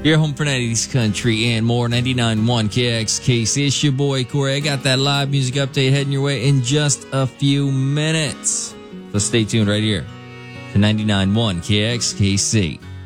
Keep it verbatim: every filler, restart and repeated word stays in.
Your home for nineties country and more. ninety-nine point one K X K C. It's your boy Corey. I got that live music update heading your way in just a few minutes. So stay tuned right here to ninety-nine point one K X K C.